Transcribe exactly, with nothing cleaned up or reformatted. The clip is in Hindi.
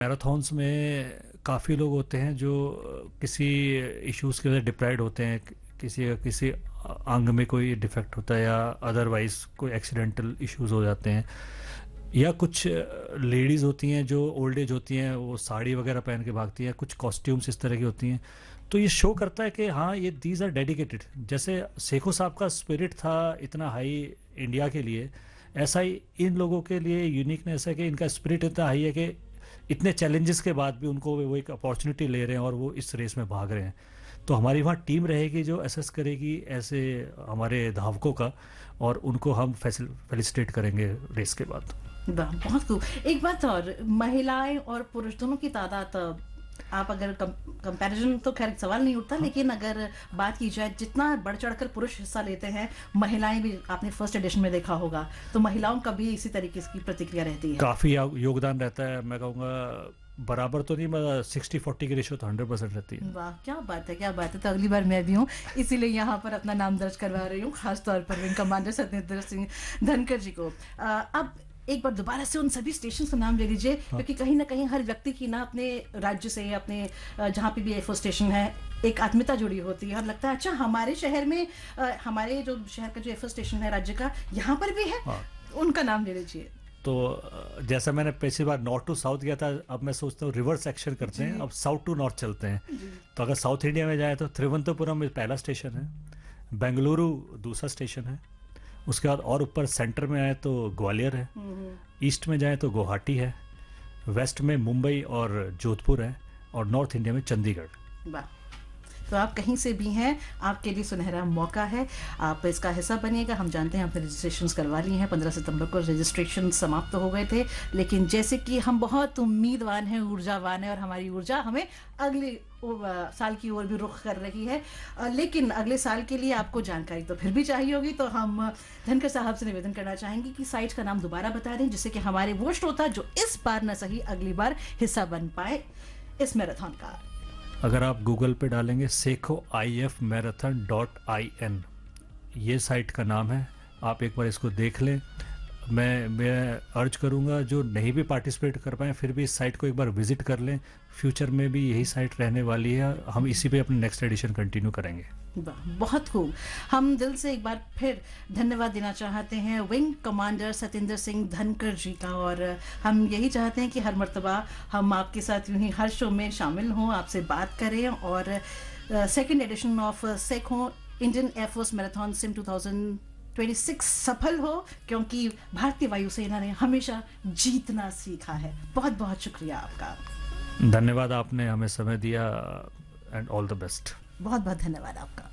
मैराथॉन्स में काफ़ी लोग होते हैं जो किसी इश्यूज़ की वजह से डिप्राइव्ड होते हैं, किसी का किसी अंग में कोई डिफेक्ट होता है या अदरवाइज कोई एक्सीडेंटल इश्यूज हो जाते हैं, या कुछ लेडीज़ होती हैं जो ओल्ड एज होती हैं, वो साड़ी वगैरह पहन के भागती हैं, कुछ कॉस्ट्यूम्स इस तरह की होती हैं। तो ये शो करता है कि हाँ, ये दीज आर डेडिकेटेड। जैसे सेखो साहब का स्पिरिट था इतना हाई इंडिया के लिए, ऐसा ही इन लोगों के लिए यूनिकनेस है कि इनका स्पिरिट इतना हाई है कि इतने चैलेंजेस के बाद भी उनको वो एक अपॉर्चुनिटी ले रहे हैं और वो इस रेस में भाग रहे हैं। तो हमारी वहाँ टीम रहेगी जो असेस करेगी ऐसे हमारे धावकों का, और उनको हम फेलिसिटेट करेंगे रेस के बाद। वाह, बहुत खूब। एक बात और, महिलाएं और पुरुष दोनों की तादाद, आप अगर कंपैरिजन तो खैर सवाल नहीं उठता, लेकिन अगर बात की जाए जितना बढ़ चढ़कर पुरुष हिस्सा लेते हैं, महिलाएं भी आपने फर्स्ट एडिशन में देखा होगा, तो महिलाओं का भी इसी तरीके की प्रतिक्रिया रहती है। काफ़ी योगदान रहता है, मैं कहूँगा बराबर तो नहीं, मगर सिक्सटी फोर्टी की रेशो तो हंड्रेड परसेंट रहती है। वाह, क्या बात है, क्या बात है। तो अगली बार मैं भी हूँ, इसीलिए यहाँ पर अपना नाम दर्ज करवा रही हूँ, खासतौर पर विंग कमांडर सत्येंद्र सिंह धनखड़ जी को। आ, अब एक बार दोबारा से उन सभी स्टेशन का नाम ले लीजिए। हाँ। क्योंकि कहीं ना कहीं हर व्यक्ति की ना अपने राज्य से, अपने जहाँ पे भी एयरफोर्स स्टेशन है, एक आत्मीयता जुड़ी होती है और लगता है अच्छा हमारे शहर में, हमारे जो शहर का जो एयरफोर्स स्टेशन है राज्य का, यहाँ पर भी है। हाँ। उनका नाम ले लीजिए। तो जैसा मैंने पिछली बार नॉर्थ टू साउथ गया था, अब मैं सोचता हूँ रिवर्स एक्शन करते हैं, अब साउथ टू नॉर्थ चलते हैं। तो अगर साउथ इंडिया में जाए तो तिरुवनंतपुरम में पहला स्टेशन है, बेंगलुरु दूसरा स्टेशन है, उसके बाद और ऊपर सेंटर में आए तो ग्वालियर है, ईस्ट में जाए तो गुवाहाटी है, वेस्ट में मुंबई और जोधपुर है, और नॉर्थ इंडिया में चंडीगढ़। वाह, तो आप कहीं से भी हैं, आपके लिए सुनहरा मौका है, आप इसका हिस्सा बनिएगा। हम जानते हैं आपने रजिस्ट्रेशन करवा ली हैं, पंद्रह सितंबर को रजिस्ट्रेशन समाप्त हो गए थे, लेकिन जैसे कि हम बहुत उम्मीदवान हैं, ऊर्जावान हैं, और हमारी ऊर्जा हमें अगले साल की ओर भी रुख कर रही है, लेकिन अगले साल के लिए आपको जानकारी तो फिर भी चाहिए होगी। तो हम धनखड़ साहब से निवेदन करना चाहेंगे कि साइट का नाम दोबारा बता दें, जिससे कि हमारे वो श्रोता जो इस बार न सही अगली बार हिस्सा बन पाए इस मैराथन का। अगर आप गूगल पे डालेंगे Sekhon I F marathon dot I N, ये साइट का नाम है, आप एक बार इसको देख लें। मैं मैं अर्ज करूंगा जो नहीं भी पार्टिसिपेट कर पाए फिर भी इस साइट को एक बार विजिट कर लें। फ्यूचर में भी यही साइट रहने वाली है, हम इसी पे अपने नेक्स्ट एडिशन कंटिन्यू करेंगे। बहुत खूब। हम दिल से एक बार फिर धन्यवाद देना चाहते हैं विंग कमांडर सत्येंद्र सिंह धनखड़ जी का, और हम यही चाहते हैं कि हर मर्तबा हम आपके साथ यूं ही हर शो में शामिल हों, आपसे बात करें, और second edition of Sekhon Indian air force marathon SIM two thousand twenty six सफल हो, क्योंकि भारतीय वायुसेना ने हमेशा जीतना सीखा है। बहुत बहुत शुक्रिया आपका। धन्यवाद, आपने हमें समय दिया, एंड ऑल द बेस्ट। बहुत बहुत धन्यवाद आपका।